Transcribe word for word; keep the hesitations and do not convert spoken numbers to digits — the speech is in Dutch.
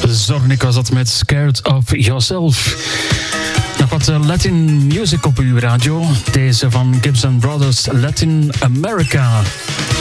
Zornik was dat met Scared of Yourself. Nog wat Latin music op uw radio. Deze van Gibson Brothers, Latin America.